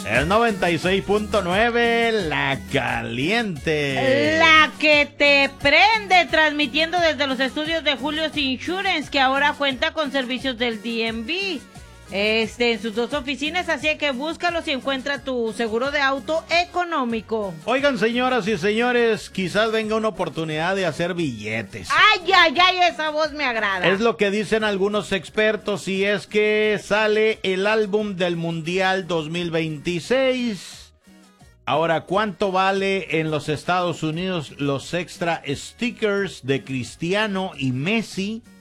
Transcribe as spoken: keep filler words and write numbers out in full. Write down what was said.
El noventa y seis punto nueve, La Caliente. La que te prende, transmitiendo desde los estudios de Julio's Insurance, que ahora cuenta con servicios del D M V. Este, en sus dos oficinas, así que búscalos y encuentra tu seguro de auto económico. Oigan, señoras y señores, quizás venga una oportunidad de hacer billetes. Ay, ay, ay, esa voz me agrada. Es lo que dicen algunos expertos, y es que sale el álbum del Mundial dos mil veintiséis. Ahora, ¿cuánto vale en los Estados Unidos los extra stickers de Cristiano y Messi?